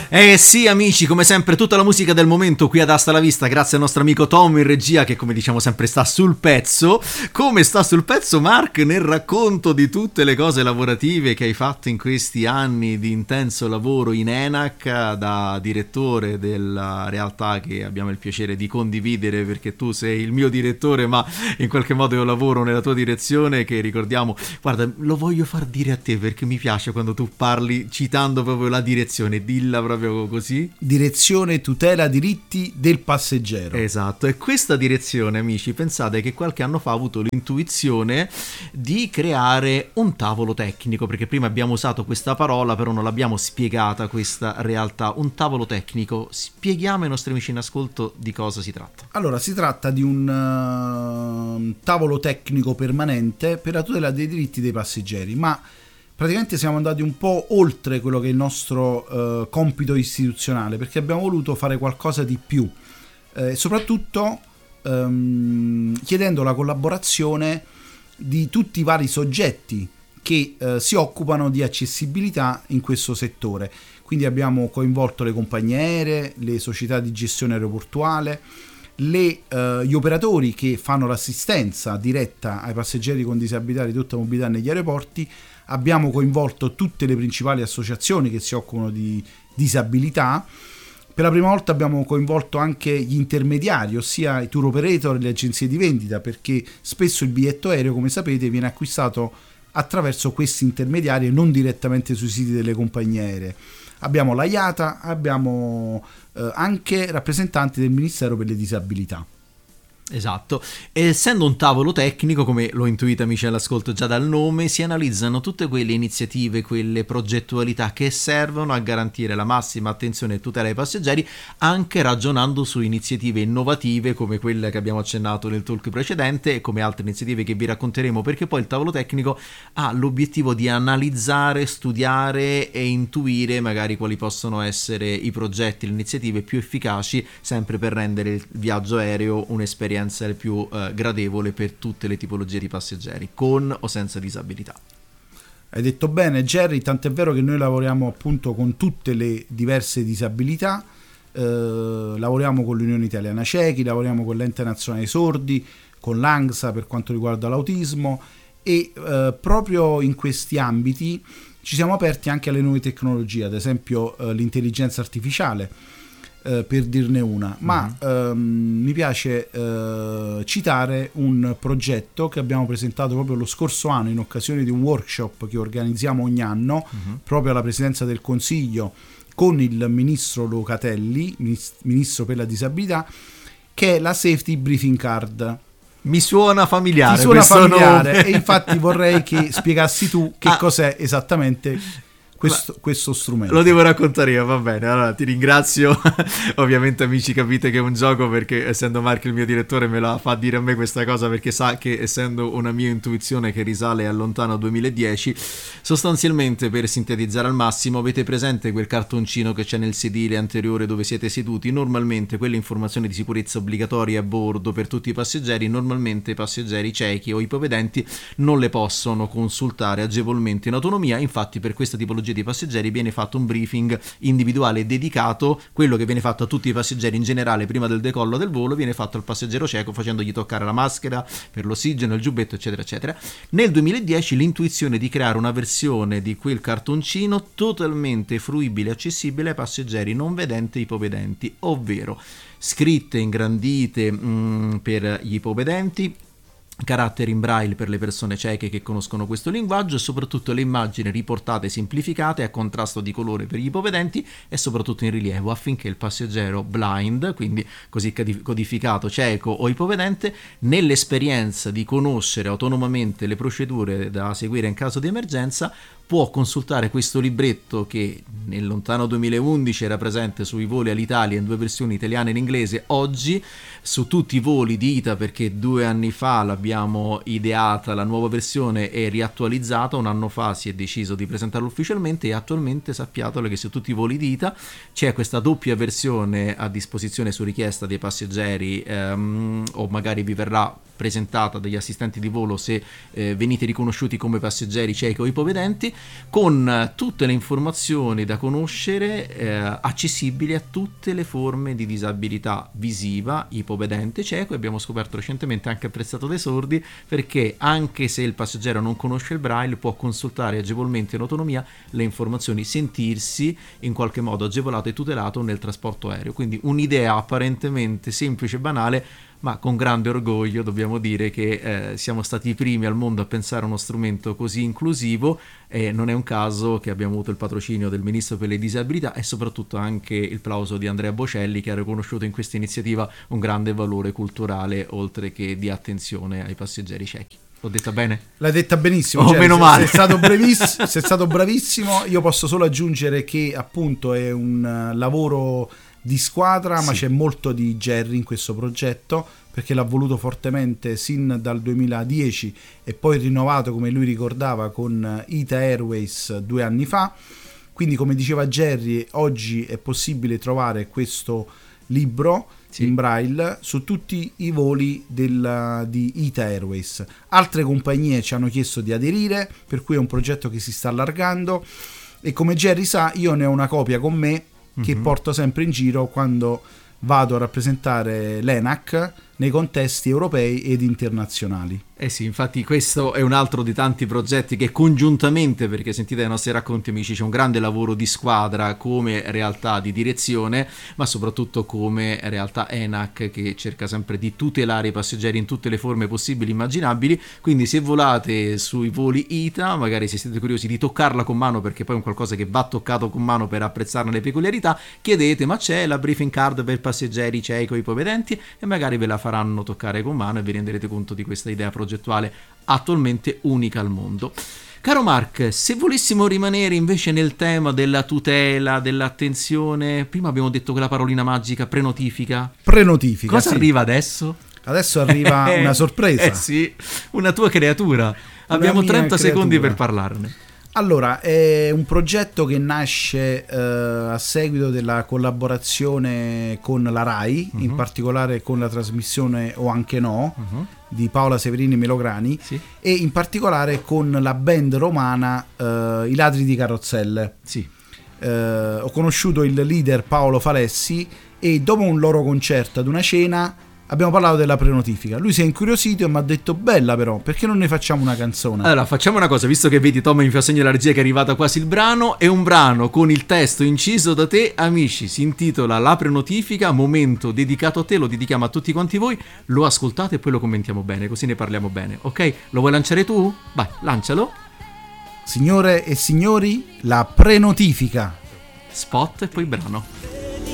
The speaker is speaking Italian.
Eh sì amici, come sempre tutta la musica del momento qui ad Asta la Vista, grazie al nostro amico Tom in regia che come diciamo sempre sta sul pezzo. Come sta sul pezzo Mark nel racconto di tutte le cose lavorative che hai fatto in questi anni di intenso lavoro in ENAC da direttore della realtà che abbiamo il piacere di condividere, perché tu sei il mio direttore ma in qualche modo io lavoro nella tua direzione, che ricordiamo, guarda, lo voglio far dire a te perché mi piace quando tu parli citando proprio la direzione, dilla proprio così. Direzione tutela diritti del passeggero. Esatto, e questa direzione, amici, pensate che qualche anno fa ha avuto l'intuizione di creare un tavolo tecnico, perché prima abbiamo usato questa parola però non l'abbiamo spiegata questa realtà. Un tavolo tecnico, spieghiamo ai nostri amici in ascolto di cosa si tratta. Allora, si tratta di un tavolo tecnico permanente per la tutela dei diritti dei passeggeri, ma praticamente siamo andati un po' oltre quello che è il nostro compito istituzionale, perché abbiamo voluto fare qualcosa di più, soprattutto chiedendo la collaborazione di tutti i vari soggetti che si occupano di accessibilità in questo settore. Quindi abbiamo coinvolto le compagnie aeree, le società di gestione aeroportuale, gli operatori che fanno l'assistenza diretta ai passeggeri con disabilità e ridotta mobilità negli aeroporti. Abbiamo coinvolto tutte le principali associazioni che si occupano di disabilità. Per la prima volta abbiamo coinvolto anche gli intermediari, ossia i tour operator e le agenzie di vendita, perché spesso il biglietto aereo, come sapete, viene acquistato attraverso questi intermediari e non direttamente sui siti delle compagnie aeree. Abbiamo la IATA, abbiamo anche rappresentanti del Ministero per le Disabilità. Esatto, e essendo un tavolo tecnico, come lo intuite amici all'ascolto già dal nome, si analizzano tutte quelle iniziative, quelle progettualità che servono a garantire la massima attenzione e tutela ai passeggeri, anche ragionando su iniziative innovative come quelle che abbiamo accennato nel talk precedente e come altre iniziative che vi racconteremo, perché poi il tavolo tecnico ha l'obiettivo di analizzare, studiare e intuire magari quali possono essere i progetti, le iniziative più efficaci, sempre per rendere il viaggio aereo un'esperienza il più gradevole per tutte le tipologie di passeggeri, con o senza disabilità. Hai detto bene Jerry, tant'è vero che noi lavoriamo appunto con tutte le diverse disabilità, lavoriamo con l'Unione Italiana Ciechi, lavoriamo con l'Ente Nazionale Sordi, con l'ANGSA per quanto riguarda l'autismo e proprio in questi ambiti ci siamo aperti anche alle nuove tecnologie, ad esempio l'intelligenza artificiale, per dirne una, ma mi piace citare un progetto che abbiamo presentato proprio lo scorso anno in occasione di un workshop che organizziamo ogni anno proprio alla Presidenza del Consiglio con il ministro Locatelli, ministro per la disabilità, che è la Safety Briefing Card. Mi suona familiare. Ti suona familiare e infatti vorrei che spiegassi tu che cos'è esattamente questo strumento. Lo devo raccontare io, va bene, allora ti ringrazio. Ovviamente amici capite che è un gioco, perché essendo Marco il mio direttore me la fa dire a me questa cosa, perché sa che essendo una mia intuizione che risale al lontano 2010, sostanzialmente, per sintetizzare al massimo, avete presente quel cartoncino che c'è nel sedile anteriore dove siete seduti? Normalmente quelle informazioni di sicurezza obbligatorie a bordo per tutti i passeggeri, normalmente i passeggeri ciechi o ipovedenti non le possono consultare agevolmente in autonomia. Infatti per questa tipologia di passeggeri viene fatto un briefing individuale dedicato. Quello che viene fatto a tutti i passeggeri in generale prima del decollo del volo viene fatto al passeggero cieco, facendogli toccare la maschera per l'ossigeno, il giubbetto, eccetera eccetera. Nel 2010 l'intuizione di creare una versione di quel cartoncino totalmente fruibile e accessibile ai passeggeri non vedenti e ipovedenti, ovvero scritte ingrandite per gli ipovedenti, caratteri in braille per le persone cieche che conoscono questo linguaggio, e soprattutto le immagini riportate semplificate a contrasto di colore per gli ipovedenti e soprattutto in rilievo, affinché il passeggero blind, quindi così codificato cieco o ipovedente, nell'esperienza di conoscere autonomamente le procedure da seguire in caso di emergenza, può consultare questo libretto che nel lontano 2011 era presente sui voli Alitalia in due versioni, italiana e in inglese. Oggi su tutti i voli di ITA, perché 2 anni fa l'abbiamo ideata, la nuova versione è riattualizzata, un anno fa si è deciso di presentarlo ufficialmente, e attualmente sappiatelo che su tutti i voli di ITA c'è questa doppia versione a disposizione su richiesta dei passeggeri, o magari vi verrà presentata dagli assistenti di volo se venite riconosciuti come passeggeri ciechi o ipovedenti, con tutte le informazioni da conoscere accessibili a tutte le forme di disabilità visiva, ipovedente, cieco, e abbiamo scoperto recentemente anche apprezzato dai sordi, perché anche se il passeggero non conosce il braille può consultare agevolmente in autonomia le informazioni, sentirsi in qualche modo agevolato e tutelato nel trasporto aereo. Quindi un'idea apparentemente semplice e banale, ma con grande orgoglio dobbiamo dire che siamo stati i primi al mondo a pensare a uno strumento così inclusivo, e non è un caso che abbiamo avuto il patrocinio del Ministro per le Disabilità e soprattutto anche il plauso di Andrea Bocelli, che ha riconosciuto in questa iniziativa un grande valore culturale oltre che di attenzione ai passeggeri ciechi. L'ho detta bene? L'hai detta benissimo. Oh, meno male. Sei stato bravissimo. Io posso solo aggiungere che appunto è un lavoro di squadra, ma c'è molto di Jerry in questo progetto, perché l'ha voluto fortemente sin dal 2010 e poi rinnovato, come lui ricordava, con Ita Airways 2 anni fa. Quindi, come diceva Jerry, oggi è possibile trovare questo libro in braille su tutti i voli di Ita Airways. Altre compagnie ci hanno chiesto di aderire, per cui è un progetto che si sta allargando, e come Jerry sa, io ne ho una copia con me che porto sempre in giro quando vado a rappresentare l'ENAC nei contesti europei ed internazionali. Eh sì, infatti questo è un altro di tanti progetti che congiuntamente, perché sentite dai nostri racconti amici, c'è un grande lavoro di squadra come realtà di direzione, ma soprattutto come realtà ENAC, che cerca sempre di tutelare i passeggeri in tutte le forme possibili e immaginabili. Quindi se volate sui voli ITA, magari se siete curiosi di toccarla con mano, perché poi è un qualcosa che va toccato con mano per apprezzarne le peculiarità, chiedete: ma c'è la briefing card per passeggeri ciechi o ipovedenti? E magari ve la faranno toccare con mano e vi renderete conto di questa idea progettuale attualmente unica al mondo. Caro Mark, se volessimo rimanere invece nel tema della tutela, dell'attenzione, prima abbiamo detto quella parolina magica, prenotifica. Cosa arriva adesso? Adesso arriva una sorpresa. Sì, una tua creatura. Abbiamo 30 secondi per parlarne. Allora, è un progetto che nasce a seguito della collaborazione con la RAI, in particolare con la trasmissione O Anche No, di Paola Severini Melograni, e in particolare con la band romana I Ladri di Carrozzelle. Ho conosciuto il leader Paolo Falessi e dopo un loro concerto ad una cena abbiamo parlato della prenotifica. Lui si è incuriosito e mi ha detto: bella, però perché non ne facciamo una canzone? Allora facciamo una cosa, visto che vedi Tom mi fa segno la regia che è arrivata quasi il brano, è un brano con il testo inciso da te, amici, si intitola La prenotifica, momento dedicato a te, lo dedichiamo a tutti quanti voi, lo ascoltate e poi lo commentiamo bene, così ne parliamo bene, ok? Lo vuoi lanciare tu? Vai, lancialo. Signore e signori, la prenotifica. Spot e poi brano.